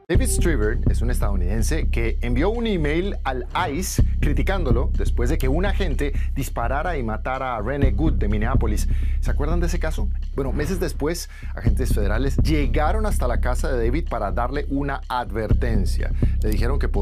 David Strieber es un estadounidense que envió un email al ICE criticándolo después de que un agente disparara y matara a Rene Good de Minneapolis. ¿Se acuerdan de ese caso? Bueno, meses después, agentes federales llegaron hasta la casa de David para darle una advertencia. Le dijeron que